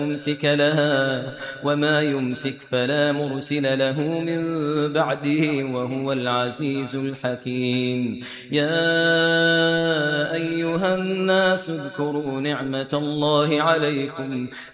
ممسك لها وما يمسك فلا مرسل له من بعده وهو العزيز الحكيم. يا أيها الناس اذكروا نعمة الله عليكم